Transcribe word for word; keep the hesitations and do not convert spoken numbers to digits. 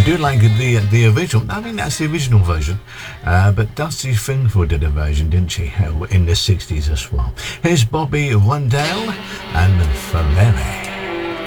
do like the the original. I think that's the original version. Uh, but Dusty Springfield did a version, didn't she? Uh, in the sixties as well. Here's Bobby Rundell and Ferrari.